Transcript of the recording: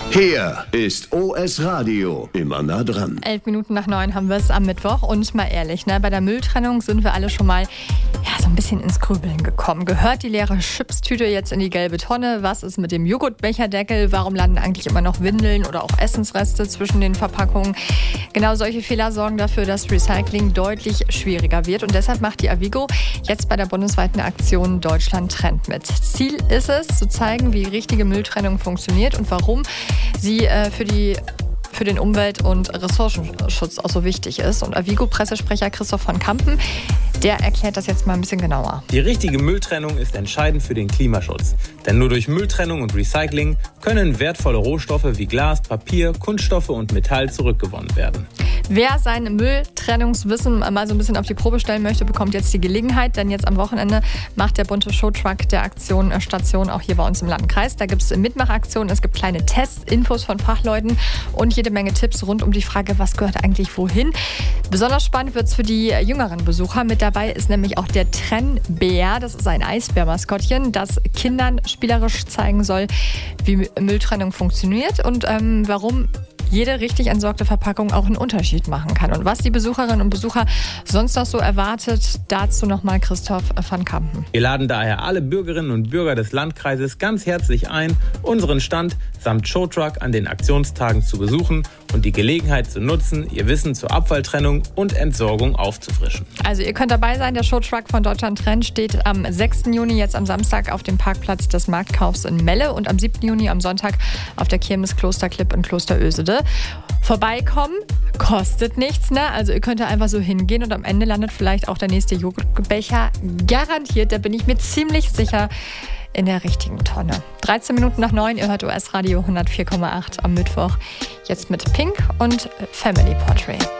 Hier ist OS Radio, immer nah dran. 11 Minuten nach 9 haben wir es am Mittwoch. Und mal ehrlich, bei der Mülltrennung sind wir alle schon mal so ein bisschen ins Grübeln gekommen. Gehört die leere Chipstüte jetzt in die gelbe Tonne? Was ist mit dem Joghurtbecherdeckel? Warum landen eigentlich immer noch Windeln oder auch Essensreste zwischen den Verpackungen? Genau solche Fehler sorgen dafür, dass Recycling deutlich schwieriger wird. Und deshalb macht die Avigo jetzt bei der bundesweiten Aktion Deutschland trennt mit. Ziel ist es, zu zeigen, wie richtige Mülltrennung funktioniert und warum sie für den Umwelt- und Ressourcenschutz auch so wichtig ist. Und Avigo-Pressesprecher Christoph von Kampen, der erklärt das jetzt mal ein bisschen genauer. Die richtige Mülltrennung ist entscheidend für den Klimaschutz. Denn nur durch Mülltrennung und Recycling können wertvolle Rohstoffe wie Glas, Papier, Kunststoffe und Metall zurückgewonnen werden. Wer sein Mülltrennungswissen mal so ein bisschen auf die Probe stellen möchte, bekommt jetzt die Gelegenheit, denn jetzt am Wochenende macht der bunte Showtruck der Aktion Station auch hier bei uns im Landkreis. Da gibt es Mitmachaktionen, es gibt kleine Tests, Infos von Fachleuten und jede Menge Tipps rund um die Frage, was gehört eigentlich wohin. Besonders spannend wird es für die jüngeren Besucher. Mit dabei ist nämlich auch der Trennbär. Das ist ein Eisbärmaskottchen, das Kindern spielerisch zeigen soll, wie Mülltrennung funktioniert und warum jede richtig entsorgte Verpackung auch einen Unterschied machen kann. Und was die Besucherinnen und Besucher sonst noch so erwartet, dazu nochmal Christoph van Kampen. Wir laden daher alle Bürgerinnen und Bürger des Landkreises ganz herzlich ein, unseren Stand samt Showtruck an den Aktionstagen zu besuchen und die Gelegenheit zu nutzen, ihr Wissen zur Abfalltrennung und Entsorgung aufzufrischen. Also ihr könnt dabei sein, der Showtruck von Deutschland trennt steht am 6. Juni jetzt am Samstag auf dem Parkplatz des Marktkaufs in Melle und am 7. Juni am Sonntag auf der Kirmes Klosterklipp in Klosterösede. Vorbeikommen kostet nichts, Also ihr könnt da einfach so hingehen und am Ende landet vielleicht auch der nächste Joghurtbecher garantiert, da bin ich mir ziemlich sicher, in der richtigen Tonne. 13 Minuten nach 9, ihr hört OS Radio 104,8 am Mittwoch. Jetzt mit Pink und Family Portrait.